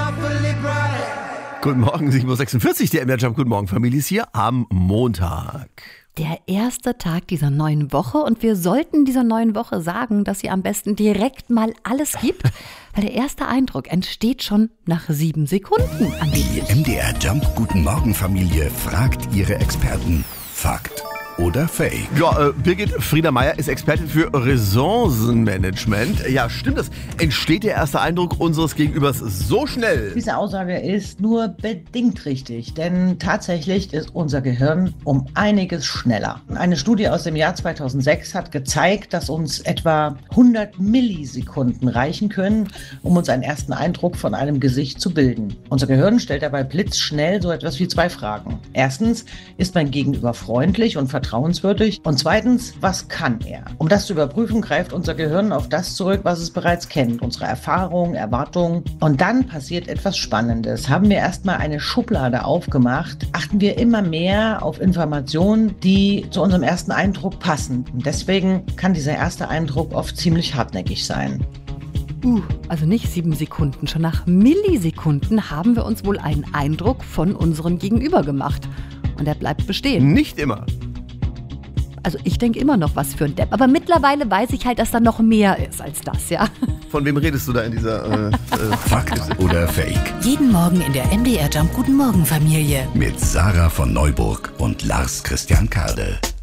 Guten Morgen, 7.46 Uhr, der MDR Jump. Guten Morgen, Familie ist hier am Montag. Der erste Tag dieser neuen Woche und wir sollten dieser neuen Woche sagen, dass sie am besten direkt mal alles gibt, weil der erste Eindruck entsteht schon nach 7 Sekunden. Die MDR Jump Guten Morgen Familie fragt ihre Experten. Fakt oder Fake? Ja, Birgit Frieder-Meier ist Expertin für Ressourcenmanagement. Ja, stimmt das? Entsteht der erste Eindruck unseres Gegenübers so schnell? Diese Aussage ist nur bedingt richtig, denn tatsächlich ist unser Gehirn um einiges schneller. Eine Studie aus dem Jahr 2006 hat gezeigt, dass uns etwa 100 Millisekunden reichen können, um uns einen ersten Eindruck von einem Gesicht zu bilden. Unser Gehirn stellt dabei blitzschnell so etwas wie 2 Fragen. Erstens, ist mein Gegenüber freundlich und vertrauenswürdig? Und zweitens, was kann er? Um das zu überprüfen, greift unser Gehirn auf das zurück, was es bereits kennt, unsere Erfahrungen, Erwartungen. Und dann passiert etwas Spannendes. Haben wir erstmal eine Schublade aufgemacht, achten wir immer mehr auf Informationen, die zu unserem ersten Eindruck passen. Und deswegen kann dieser erste Eindruck oft ziemlich hartnäckig sein. Also nicht 7 Sekunden, schon nach Millisekunden haben wir uns wohl einen Eindruck von unserem Gegenüber gemacht. Und er bleibt bestehen. Nicht immer. Also ich denke immer noch, was für ein Depp. Aber mittlerweile weiß ich halt, dass da noch mehr ist als das, ja. Von wem redest du da in dieser Fakt oder Fake? Jeden Morgen in der MDR Jump Guten Morgen Familie. Mit Sarah von Neuburg und Lars Christian Kade.